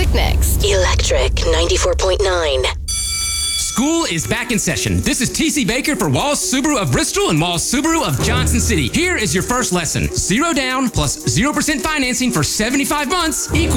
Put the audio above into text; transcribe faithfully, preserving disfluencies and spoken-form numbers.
Electric next. Electric ninety-four point nine. School is back in session. This is T C Baker for Walls Subaru of Bristol and Walls Subaru of Johnson City. Here is your first lesson. Zero down plus zero percent financing for seventy-five months equals